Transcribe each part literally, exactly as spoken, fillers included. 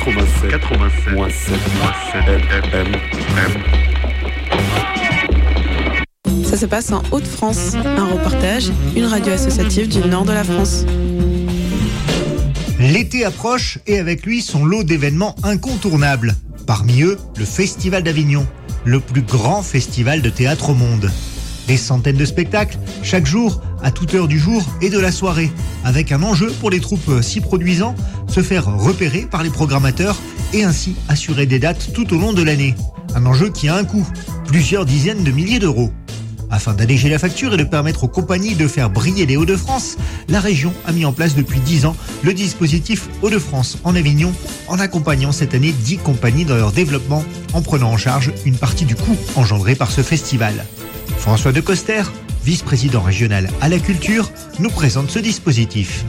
quatre-vingt-sept, quatre-vingt-sept, moins sept, moins sept, F M. Ça se passe en Hauts-de-France. Un reportage, une radio associative du nord de la France. L'été approche et avec lui son lot d'événements incontournables. Parmi eux, le Festival d'Avignon, le plus grand festival de théâtre au monde. Des centaines de spectacles, chaque jour, à toute heure du jour et de la soirée, avec un enjeu pour les troupes s'y produisant, se faire repérer par les programmateurs et ainsi assurer des dates tout au long de l'année. Un enjeu qui a un coût, plusieurs dizaines de milliers d'euros. Afin d'alléger la facture et de permettre aux compagnies de faire briller les Hauts-de-France, la région a mis en place depuis dix ans le dispositif Hauts-de-France en Avignon, en accompagnant cette année dix compagnies dans leur développement, en prenant en charge une partie du coût engendré par ce festival. François de Coster, vice-président régional à la culture, nous présente ce dispositif.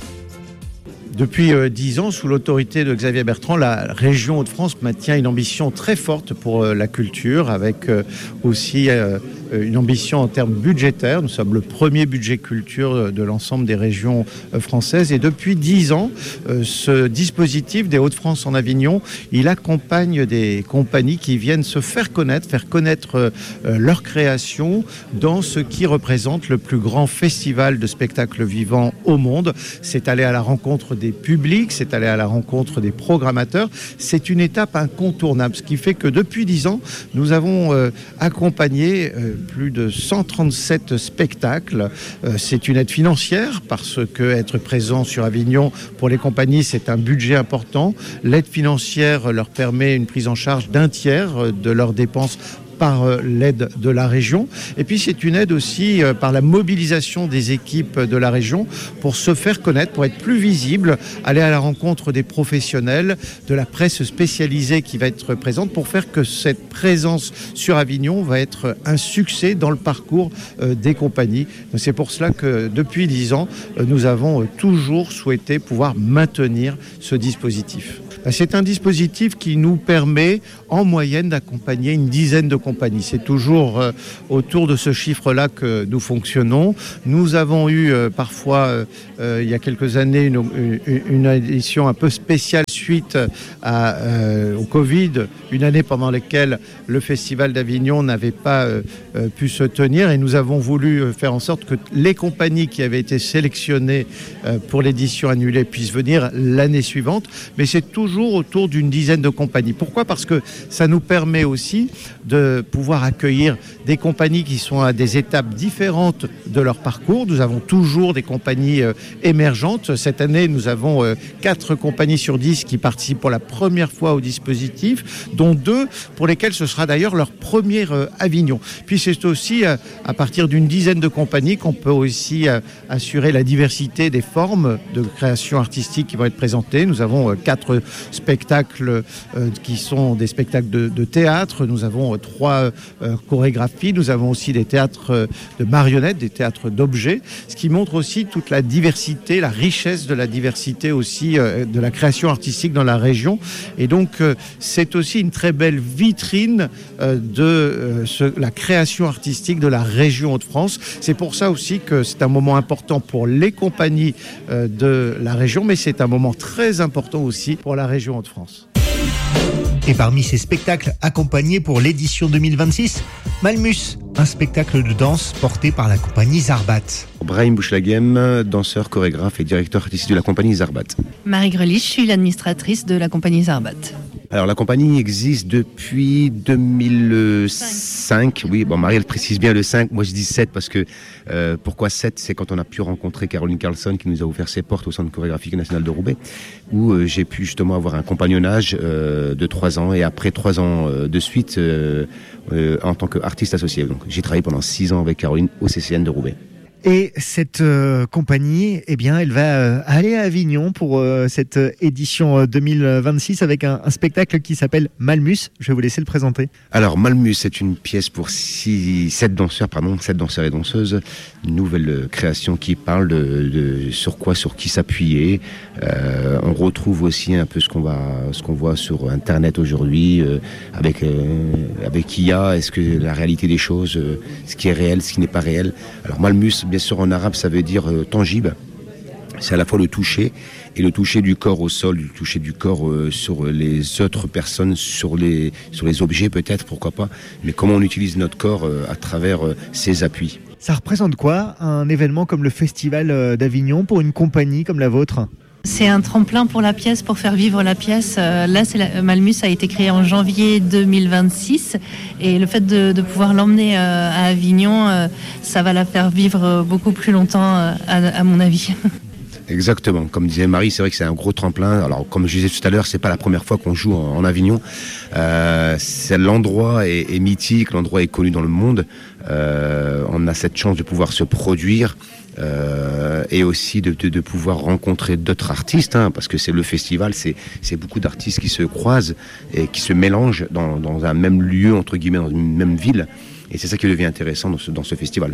Depuis dix ans, sous l'autorité de Xavier Bertrand, la région Hauts-de-France maintient une ambition très forte pour euh, la culture, avec euh, aussi euh, une ambition en termes budgétaires. Nous sommes le premier budget culture de l'ensemble des régions euh, françaises. Et depuis dix ans, euh, ce dispositif des Hauts-de-France en Avignon, il accompagne des compagnies qui viennent se faire connaître, faire connaître euh, leur création dans ce qui représente le plus grand festival de spectacles vivants au monde. C'est aller à la rencontre des publics, c'est aller à la rencontre des programmateurs. C'est une étape incontournable, ce qui fait que depuis dix ans, nous avons euh, accompagné euh, plus de cent trente-sept spectacles. Euh, c'est une aide financière parce que être présent sur Avignon pour les compagnies, c'est un budget important. L'aide financière leur permet une prise en charge d'un tiers de leurs dépenses par l'aide de la région. Et puis c'est une aide aussi par la mobilisation des équipes de la région pour se faire connaître, pour être plus visible, aller à la rencontre des professionnels, de la presse spécialisée qui va être présente pour faire que cette présence sur Avignon va être un succès dans le parcours des compagnies. Donc c'est pour cela que depuis dix ans, nous avons toujours souhaité pouvoir maintenir ce dispositif. C'est un dispositif qui nous permet en moyenne d'accompagner une dizaine de compagnies. C'est toujours euh, autour de ce chiffre-là que nous fonctionnons. Nous avons eu euh, parfois, euh, il y a quelques années, une, une, une édition un peu spéciale suite à, euh, au Covid, une année pendant laquelle le Festival d'Avignon n'avait pas euh, euh, pu se tenir et nous avons voulu faire en sorte que les compagnies qui avaient été sélectionnées euh, pour l'édition annulée puissent venir l'année suivante. Mais c'est toujours autour d'une dizaine de compagnies. Pourquoi ? Parce que ça nous permet aussi de pouvoir accueillir des compagnies qui sont à des étapes différentes de leur parcours. Nous avons toujours des compagnies euh, émergentes. Cette année, nous avons euh, quatre compagnies sur dix qui participent pour la première fois au dispositif, dont deux pour lesquelles ce sera d'ailleurs leur premier euh, Avignon. Puis c'est aussi euh, à partir d'une dizaine de compagnies qu'on peut aussi euh, assurer la diversité des formes de création artistique qui vont être présentées. Nous avons euh, quatre spectacles euh, qui sont des spectacles de, de théâtre. Nous avons euh, trois euh, chorégraphies. Nous avons aussi des théâtres euh, de marionnettes, des théâtres d'objets, ce qui montre aussi toute la diversité, la richesse de la diversité aussi euh, de la création artistique dans la région. Et donc, euh, c'est aussi une très belle vitrine euh, de euh, ce, la création artistique de la région Hauts-de-France. C'est pour ça aussi que c'est un moment important pour les compagnies euh, de la région, mais c'est un moment très important aussi pour la région Hauts-de-France. Et parmi ces spectacles accompagnés pour l'édition deux mille vingt-six, Malmus, un spectacle de danse porté par la compagnie Zarbat. Brahim Bouchlaghem, danseur, chorégraphe et directeur artistique de la compagnie Zarbat. Marie Grelich, je suis l'administratrice de la compagnie Zarbat. Alors la compagnie existe depuis deux mille cinq. Oui, bon, Marie elle précise bien le cinq, moi je dis sept parce que euh, pourquoi sept, c'est quand on a pu rencontrer Caroline Carlson qui nous a ouvert ses portes au Centre chorégraphique national de Roubaix, où euh, j'ai pu justement avoir un compagnonnage euh, de trois ans et après trois ans euh, de suite euh, euh, en tant qu'artiste associé. Donc j'ai travaillé pendant six ans avec Caroline au C C N de Roubaix. Et cette euh, compagnie, eh bien, elle va euh, aller à Avignon pour euh, cette édition euh, deux mille vingt-six avec un, un spectacle qui s'appelle Malmus. Je vais vous laisser le présenter. Alors Malmus, c'est une pièce pour six, sept danseurs, pardon, sept danseurs et danseuses. Une nouvelle création qui parle de, de sur quoi, sur qui s'appuyer. Euh, on retrouve aussi un peu ce qu'on va, ce qu'on voit sur Internet aujourd'hui, euh, avec euh, avec I A. Est-ce que la réalité des choses, euh, ce qui est réel, ce qui n'est pas réel. Alors Malmus, bien sûr en arabe, ça veut dire euh, tangible. C'est à la fois le toucher, et le toucher du corps au sol, le toucher du corps euh, sur les autres personnes, sur les, sur les objets peut-être, pourquoi pas, mais comment on utilise notre corps euh, à travers euh, ses appuis. Ça représente quoi, un événement comme le Festival d'Avignon pour une compagnie comme la vôtre ? C'est un tremplin pour la pièce, pour faire vivre la pièce. Euh, là, c'est la, Malmus a été créé en janvier deux mille vingt-six et le fait de, de pouvoir l'emmener euh, à Avignon, euh, ça va la faire vivre beaucoup plus longtemps, euh, à, à mon avis. Exactement, comme disait Marie, c'est vrai que c'est un gros tremplin. Alors comme je disais tout à l'heure, c'est pas la première fois qu'on joue en, en Avignon. Euh, c'est, l'endroit est, est mythique, l'endroit est connu dans le monde. Euh, on a cette chance de pouvoir se produire. Euh, et aussi de, de, de pouvoir rencontrer d'autres artistes, hein, parce que c'est le festival, c'est, c'est beaucoup d'artistes qui se croisent et qui se mélangent dans, dans un même lieu, entre guillemets, dans une même ville. Et c'est ça qui devient intéressant dans ce, dans ce festival.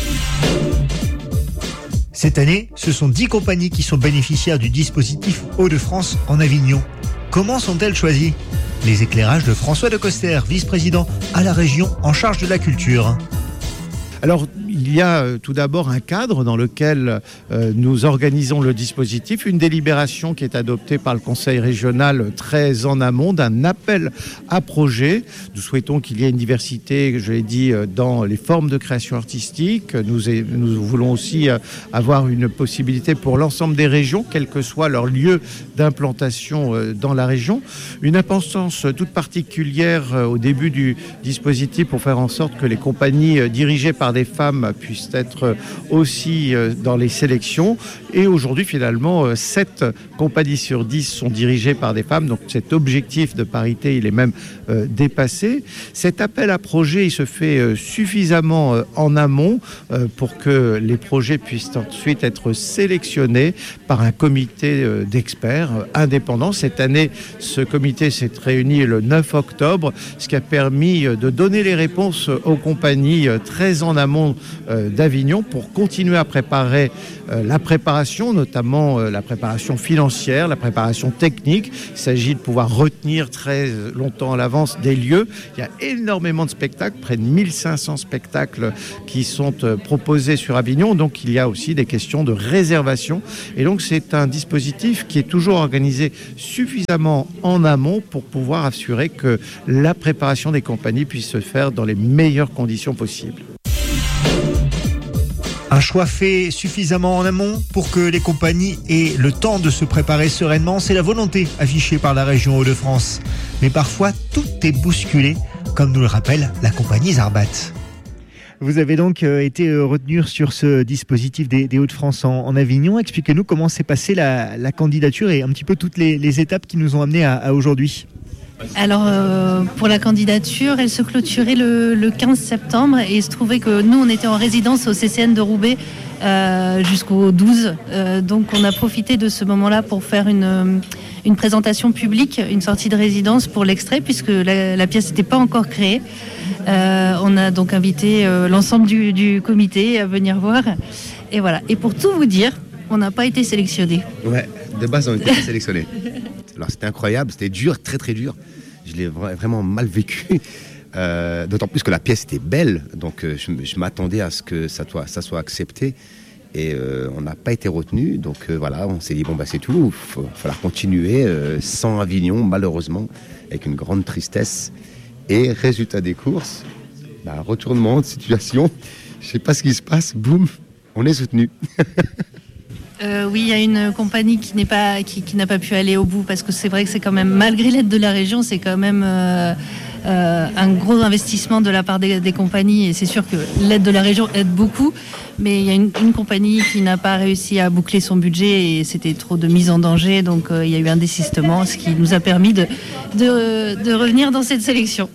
Cette année, ce sont dix compagnies qui sont bénéficiaires du dispositif Hauts-de-France en Avignon. Comment sont-elles choisies ? Les éclairages de François de Coster, vice-président à la région en charge de la culture. Alors, il y a euh, tout d'abord un cadre dans lequel euh, nous organisons le dispositif, une délibération qui est adoptée par le Conseil régional très en amont d'un appel à projet. Nous souhaitons qu'il y ait une diversité, je l'ai dit, euh, dans les formes de création artistique. Nous, est, nous voulons aussi euh, avoir une possibilité pour l'ensemble des régions, quel que soit leur lieu d'implantation euh, dans la région. Une importance toute particulière euh, au début du dispositif pour faire en sorte que les compagnies euh, dirigées par des femmes puissent être aussi dans les sélections. Et aujourd'hui, finalement, sept compagnies sur dix sont dirigées par des femmes. Donc cet objectif de parité, il est même euh, dépassé. Cet appel à projet, il se fait euh, suffisamment euh, en amont euh, pour que les projets puissent ensuite être sélectionnés par un comité euh, d'experts euh, indépendants. Cette année, ce comité s'est réuni le neuf octobre, ce qui a permis euh, de donner les réponses aux compagnies euh, très en amont euh, d'Avignon pour continuer à préparer euh, la préparation, notamment euh, la préparation financière, la préparation technique. Il s'agit de pouvoir retenir très longtemps à l'avance des lieux. Il y a énormément de spectacles, près de mille cinq cents spectacles qui sont euh, proposés sur Avignon. Donc il y a aussi des questions de réservation. Et donc c'est un dispositif qui est toujours organisé suffisamment en amont pour pouvoir assurer que la préparation des compagnies puisse se faire dans les meilleures conditions possibles. Un choix fait suffisamment en amont pour que les compagnies aient le temps de se préparer sereinement, c'est la volonté affichée par la région Hauts-de-France. Mais parfois, tout est bousculé, comme nous le rappelle la compagnie Zarbat. Vous avez donc euh, été euh, retenu sur ce dispositif des, des Hauts-de-France en, en Avignon. Expliquez-nous comment s'est passée la, la candidature et un petit peu toutes les, les étapes qui nous ont amenés à, à aujourd'hui. Alors euh, pour la candidature, elle se clôturait le, le quinze septembre et il se trouvait que nous on était en résidence au C C N de Roubaix euh, jusqu'au douze. Euh, donc on a profité de ce moment-là pour faire une, une présentation publique, une sortie de résidence pour l'extrait puisque la, la pièce n'était pas encore créée. Euh, on a donc invité euh, l'ensemble du, du comité à venir voir. Et voilà. Et pour tout vous dire, on n'a pas été sélectionnés. Ouais, de base on était sélectionnés. Alors c'était incroyable, c'était dur, très très dur. Je l'ai vraiment mal vécu. Euh, d'autant plus que la pièce était belle, donc euh, je, je m'attendais à ce que ça soit, ça soit accepté. Et euh, on n'a pas été retenu, donc euh, voilà, on s'est dit bon bah c'est tout, il va falloir continuer euh, sans Avignon malheureusement, avec une grande tristesse. Et résultat des courses, bah, retournement de situation, je sais pas ce qui se passe, boum, on est soutenu. Euh, oui, il y a une compagnie qui n'est pas, qui, qui n'a pas pu aller au bout parce que c'est vrai que c'est quand même, malgré l'aide de la région, c'est quand même euh, euh, un gros investissement de la part des, des compagnies et c'est sûr que l'aide de la région aide beaucoup, mais il y a une, une compagnie qui n'a pas réussi à boucler son budget et c'était trop de mise en danger, donc euh, il y a eu un désistement, ce qui nous a permis de, de, de revenir dans cette sélection.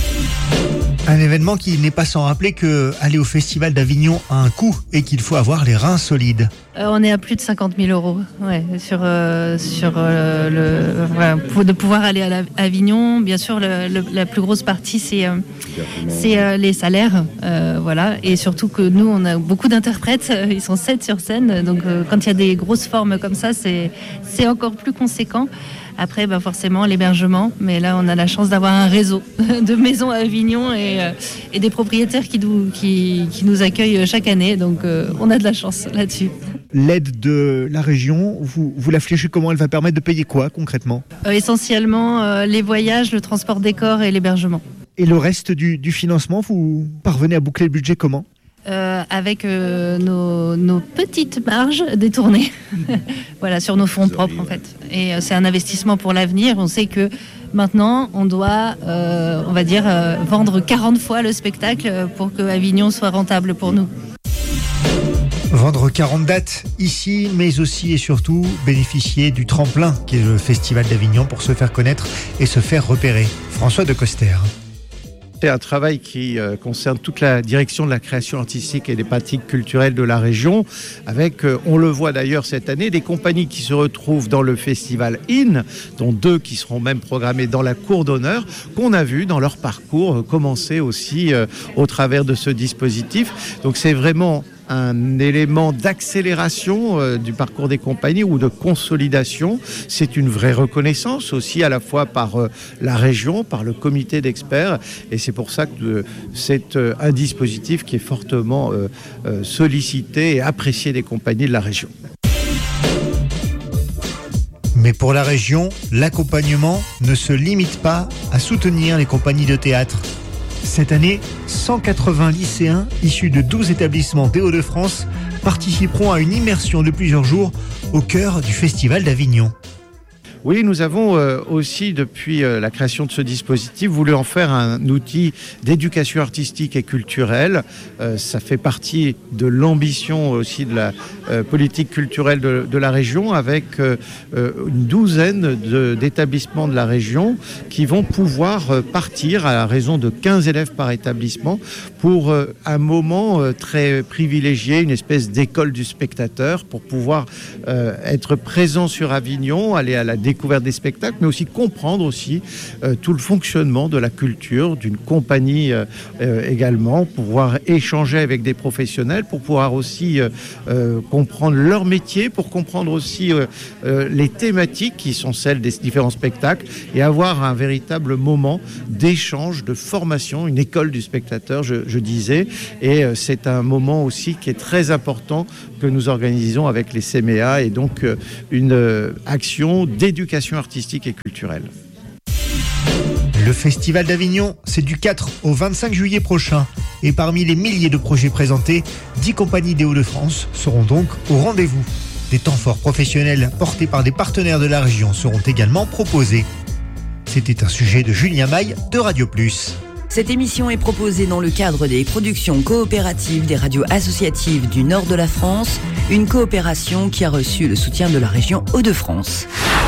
Un événement qui n'est pas sans rappeler que aller au Festival d'Avignon a un coût et qu'il faut avoir les reins solides. Euh, on est à plus de cinquante mille euros ouais, sur, euh, sur euh, le, voilà, pour de pouvoir aller à la, Avignon. Bien sûr, le, le, la plus grosse partie, c'est, euh, c'est euh, les salaires. Euh, voilà. Et surtout que nous, on a beaucoup d'interprètes. Ils sont sept sur scène. Donc, euh, quand il y a des grosses formes comme ça, c'est, c'est encore plus conséquent. Après, bah, forcément, l'hébergement. Mais là, on a la chance d'avoir un réseau de maisons à Avignon et, euh, et des propriétaires qui nous, qui, qui nous accueillent chaque année. Donc, euh, on a de la chance là-dessus. L'aide de la région, vous, vous la fléchez comment? Elle va permettre de payer quoi concrètement? euh, Essentiellement, euh, les voyages, le transport des corps et l'hébergement. Et le reste du, du financement, vous parvenez à boucler le budget comment? Euh, avec euh, nos, nos petites marges détournées, voilà, sur nos fonds propres en fait. Et euh, c'est un investissement pour l'avenir. On sait que maintenant, on doit, euh, on va dire, euh, vendre quarante fois le spectacle pour que Avignon soit rentable pour nous. Vendre quarante dates ici, mais aussi et surtout bénéficier du tremplin qui est le Festival d'Avignon pour se faire connaître et se faire repérer. François Decoster. C'est un travail qui euh, concerne toute la direction de la création artistique et des pratiques culturelles de la région, avec, euh, on le voit d'ailleurs cette année, des compagnies qui se retrouvent dans le festival In, dont deux qui seront même programmées dans la cour d'honneur, qu'on a vu dans leur parcours euh, commencer aussi euh, au travers de ce dispositif. Donc c'est vraiment un élément d'accélération euh, du parcours des compagnies ou de consolidation. C'est une vraie reconnaissance aussi à la fois par euh, la région, par le comité d'experts, et c'est pour ça que euh, c'est euh, un dispositif qui est fortement euh, euh, sollicité et apprécié des compagnies de la région. Mais pour la région, l'accompagnement ne se limite pas à soutenir les compagnies de théâtre. Cette année, cent quatre-vingts lycéens issus de douze établissements des Hauts-de-France participeront à une immersion de plusieurs jours au cœur du Festival d'Avignon. Oui, nous avons euh, aussi, depuis euh, la création de ce dispositif, voulu en faire un outil d'éducation artistique et culturelle. Euh, ça fait partie de l'ambition aussi de la euh, politique culturelle de, de la région, avec euh, une douzaine de, d'établissements de la région qui vont pouvoir euh, partir à raison de quinze élèves par établissement pour euh, un moment euh, très privilégié, une espèce d'école du spectateur pour pouvoir euh, être présent sur Avignon, aller à la découverte des spectacles, mais aussi comprendre aussi euh, tout le fonctionnement de la culture, d'une compagnie euh, euh, également, pouvoir échanger avec des professionnels, pour pouvoir aussi euh, euh, comprendre leur métier, pour comprendre aussi euh, euh, les thématiques qui sont celles des différents spectacles et avoir un véritable moment d'échange, de formation, une école du spectateur, je, je disais, et euh, c'est un moment aussi qui est très important que nous organisons avec les C M E A et donc euh, une euh, action d'éducation artistique et culturelle. Le Festival d'Avignon, c'est du quatre au vingt-cinq juillet prochain. Et parmi les milliers de projets présentés, dix compagnies des Hauts-de-France seront donc au rendez-vous. Des temps forts professionnels portés par des partenaires de la région seront également proposés. C'était un sujet de Julien Maille de Radio Plus. Cette émission est proposée dans le cadre des productions coopératives des radios associatives du nord de la France, une coopération qui a reçu le soutien de la région Hauts-de-France.